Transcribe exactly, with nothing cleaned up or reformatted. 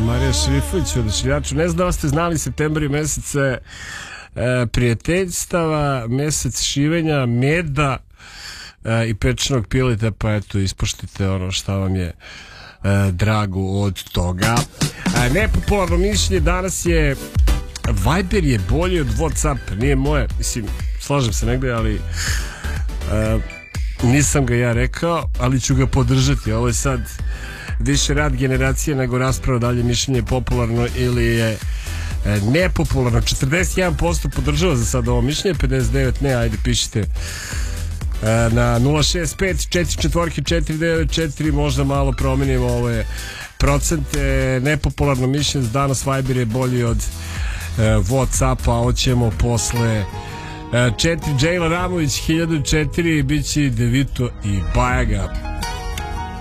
Marija Šerifović u Odašiljaču. Ne znam da ste znali, septembar je mesec e, prijateljstava, mesec šivenja, meda e, i pečenog pileta, pa eto, ispoštite ono šta vam je e, drago od toga. E, nepopularno mišljenje danas je Viber je bolji od WhatsApp. Nije moje, mislim, slažem se negde, ali e, nisam ga ja rekao, ali ću ga podržati. Ovo je sad više rad generacije nego rasprava da li je mišljenje popularno ili je e, nepopularno. četrdeset jedan posto podržava za sad ovo mišljenje, pedeset devet ne. Ajde, pišite e, na nula šest pet četiri četiri četiri devet četiri, možda malo promenimo ove procente. Nepopularno mišljenje danas, Viber je bolji od e, WhatsAppa. Hoćemo posle četiri. Džejla Ramović hiljadu četiri, bići Devito i Bajaga.